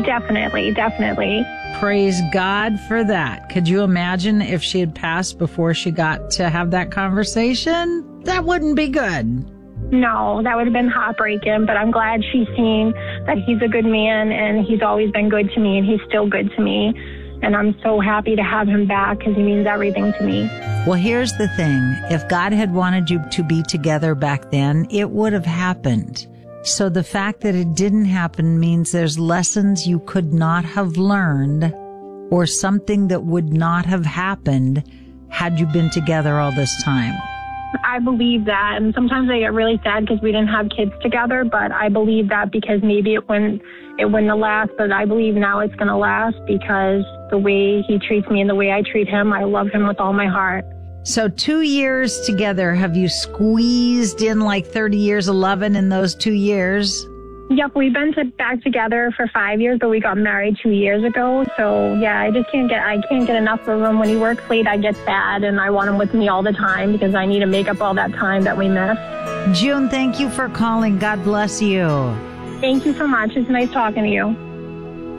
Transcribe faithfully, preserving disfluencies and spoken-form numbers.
Definitely, definitely. Praise God for that. Could you imagine if she had passed before she got to have that conversation? That wouldn't be good. No, that would have been heartbreaking, but I'm glad she's seen that he's a good man and he's always been good to me and he's still good to me. And I'm so happy to have him back because he means everything to me. Well, here's the thing. If God had wanted you to be together back then, it would have happened. So the fact that it didn't happen means there's lessons you could not have learned or something that would not have happened had you been together all this time. I believe that, and sometimes I get really sad because we didn't have kids together, but I believe that because maybe it wouldn't, it wouldn't have last, but I believe now it's going to last because the way he treats me and the way I treat him, I love him with all my heart. So two years together, have you squeezed in like thirty years, eleven in those two years? Yep, we've been to, back together for five years, but we got married two years ago. So yeah, I just can't get I can't get enough of him. When he works late, I get sad, and I want him with me all the time because I need to make up all that time that we missed. June, thank you for calling. God bless you. Thank you so much. It's nice talking to you.